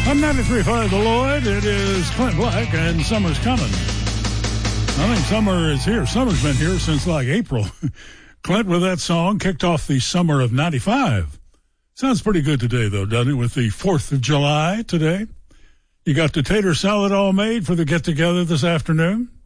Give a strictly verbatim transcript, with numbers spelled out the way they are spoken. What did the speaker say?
I'm ninety-three point five The Lloyd. It is Clint Black, and summer's coming. I think summer is here. Summer's been here since like April. Clint, with that song, kicked off the summer of ninety-five. Sounds pretty good today, though, doesn't it, with the fourth of July today? You got the tater salad all made for the get-together this afternoon?